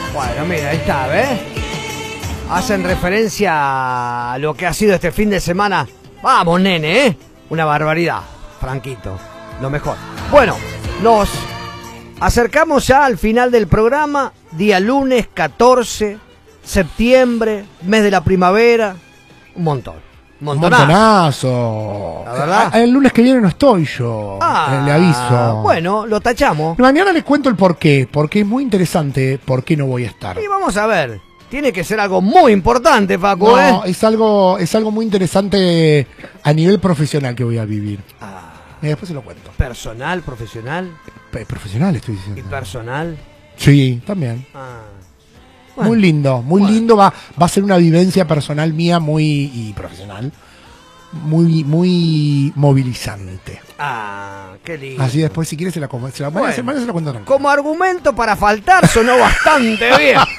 Bueno, mira, ahí está, ¿ves? Hacen referencia a lo que ha sido este fin de semana. Vamos, nene, ¿eh? Una barbaridad, Franquito. Lo mejor. Bueno, nos acercamos ya al final del programa. Día lunes 14, septiembre, mes de la primavera. Un montón. Montonazo. La verdad. El lunes que viene no estoy yo. Le aviso. Bueno, lo tachamos. Mañana les cuento el porqué. Porque es muy interesante por qué no voy a estar. Y vamos a ver. Tiene que ser algo muy importante, Facu, No, es algo muy interesante a nivel profesional que voy a vivir. Y después se lo cuento. Personal, profesional. Profesional estoy diciendo. Y personal. Sí, también. Bueno. Muy lindo, muy lindo. Va a ser una vivencia personal mía y profesional. Muy movilizante. Qué lindo. Así después, si quieres, se la cuento. Como argumento para faltar sonó bastante bien.